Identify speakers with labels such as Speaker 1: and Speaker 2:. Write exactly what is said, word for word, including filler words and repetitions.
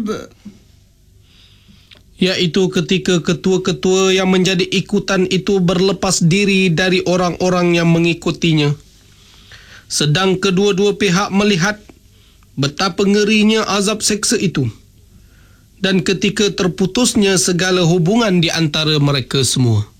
Speaker 1: azab,
Speaker 2: yaitu ketika ketua-ketua yang menjadi ikutan itu berlepas diri dari orang-orang yang mengikutinya. Sedang kedua-dua pihak melihat betapa ngerinya azab seksa itu, dan ketika terputusnya segala hubungan di antara mereka semua.